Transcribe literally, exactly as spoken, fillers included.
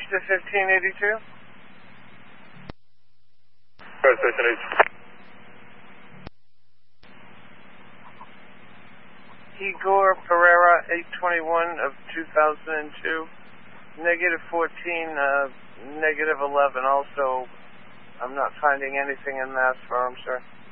to fifteen eighty-two. Station H. Igor Pereira, eight twenty-one of two thousand two. Negative fourteen, uh, negative eleven. Also, I'm not finding anything in mass farm, sir.